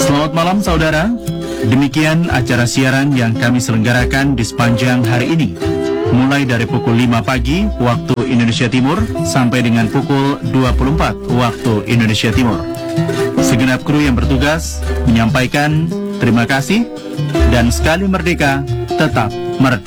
Selamat malam saudara. Demikian acara siaran yang kami selenggarakan di sepanjang hari ini. Mulai dari pukul 5 pagi waktu Indonesia Timur sampai dengan pukul 24 waktu Indonesia Timur. Segenap kru yang bertugas menyampaikan terima kasih dan sekali merdeka tetap merdeka.